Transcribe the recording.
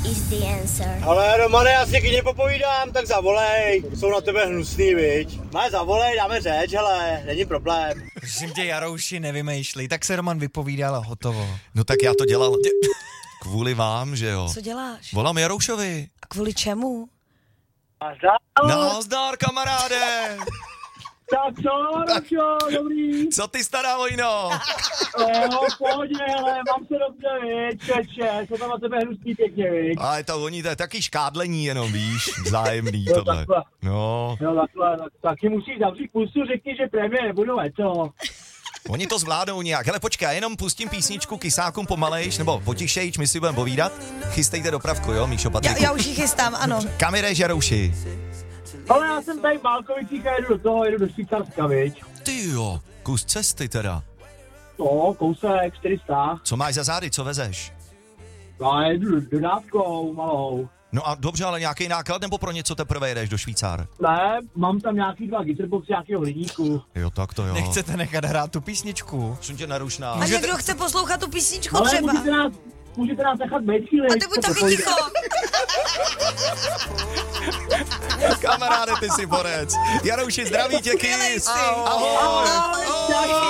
is the answer. Ale Romane, já si kyně popovídám, tak zavolej. Jsou na tebe hnusný, viď? Máš zavolej, dáme řeč, hele, není problém. Prosím tě, Jarouši, nevymýšlej. Tak se Roman vypovídal a hotovo. No tak já to dělal kvůli vám, že jo? Co děláš? Volám Jaroušovi. A kvůli čemu? Nazdar, kamaráde. Tak co, Ročo, dobrý. Co ty, stará vojno? Pohodě, hele, mám se dobře, viď, čeče, co tam na tebe hnusný pěkně, viď. Ale to je taky škádlení jenom, víš, vzájemný tohle. Takhle. No. Jo, takhle, taky musíš zavřít pusu, řekni, že prémie nebudou, co? Oni to zvládnou nějak. Hele, počkej, jenom pustím písničku Kysákům pomalejš, nebo potišejč, my si budeme povídat. Chystejte dopravku, jo, Míšo, Patriku? Já už ji chystám, ano. Kam jdeš, Jarouši? Ale já jsem tady v Bálkovicích a jedu do Švýcarska, viď. Ty jo, kus cesty teda. No, kousek, 400. Co máš za zády, co vezeš? Já jedu dodávkou malou. No a dobře, ale nějaký náklad, nebo pro něco teprve jedeš do Švýcar? Ne, mám tam nějaký 2 gitarboxy, nějakého hliníku. Jo, tak to jo. Nechcete nechat hrát tu písničku? Jsem tě narušná. A někdo chce poslouchat tu písničku Ale třeba. můžete nás nechat být chvíli. A ty buď taky ticho. Kamaráde, ty si borec. Jarouši, zdraví tě, Kys. Ahoj. Ahoj. Ahoj.